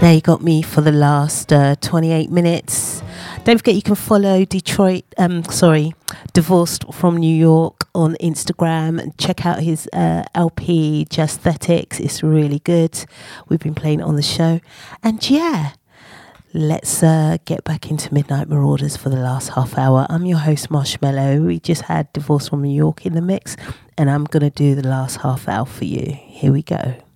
There you got me for the last 28 minutes. Don't forget you can follow Divorced from New York on Instagram and check out his LP, Justhetics. It's really good. We've been playing it on the show. And yeah, let's get back into Midnight Marauders for the last half hour. I'm your host, Marshmallow. We just had Divorced from New York in the mix, and I'm going to do the last half hour for you. Here we go.